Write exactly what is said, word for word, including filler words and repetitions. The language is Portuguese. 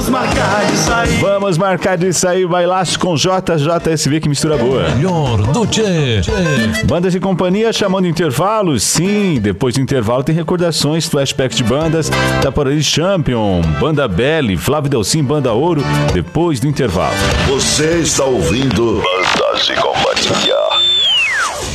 Vamos marcar de sair. Vamos marcar de sair, bailaço com J J S V, que mistura boa. Melhor do Tchê. Bandas e companhia chamando intervalos? Sim, depois do intervalo tem recordações, flashbacks de bandas, tá por aí Champion, Banda Belly, Flávio Delcim, Banda Ouro, depois do intervalo. Você está ouvindo Bandas e Companhia.